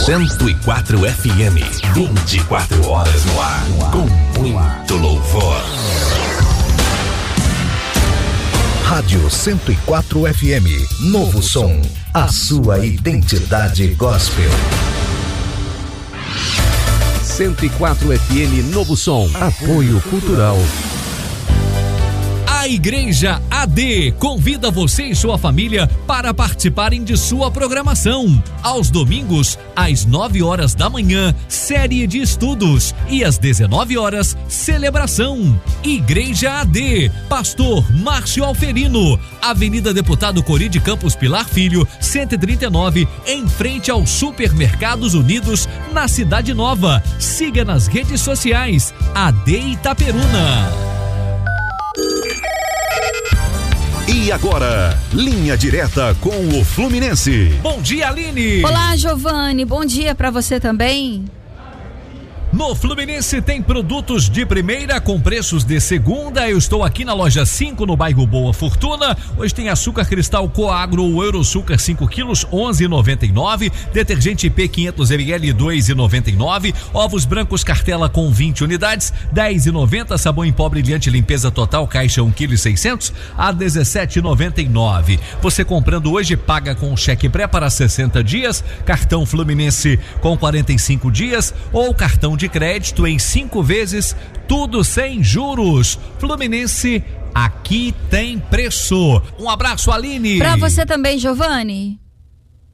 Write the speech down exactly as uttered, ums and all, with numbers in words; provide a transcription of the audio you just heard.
cento e quatro F M, vinte e quatro horas no ar, com muito louvor. Rádio cento e quatro F M, Novo Som, a sua identidade gospel. cento e quatro F M Novo Som, apoio cultural. A Igreja A D convida você e sua família para participarem de sua programação. Aos domingos, às nove horas da manhã, série de estudos, e às dezenove horas, celebração. Igreja A D, Pastor Márcio Alferino, Avenida Deputado Cori de Campos Pilar Filho, cento e trinta e nove, em frente aos Supermercados Unidos, na Cidade Nova. Siga nas redes sociais, A D Itaperuna. E agora, linha direta com o Fluminense. Bom dia, Aline. Olá, Giovanni. Bom dia para você também. No Fluminense tem produtos de primeira com preços de segunda. Eu estou aqui na loja cinco, no bairro Boa Fortuna. Hoje tem açúcar cristal Coagro ou Euroçúcar cinco quilos, onze reais e noventa e nove centavos. Detergente P quinhentos mililitros, dois reais e noventa e nove centavos. Ovos brancos Cartela com vinte unidades, dez reais e noventa centavos. Sabão em pó brilhante limpeza total caixa um quilo e seiscentos a dezessete reais e noventa e nove centavos. Você comprando hoje paga com cheque pré para sessenta dias, cartão Fluminense com quarenta e cinco dias ou cartão de crédito em cinco vezes, tudo sem juros. Fluminense, aqui tem preço. Um abraço, Aline. Pra você também, Giovanni.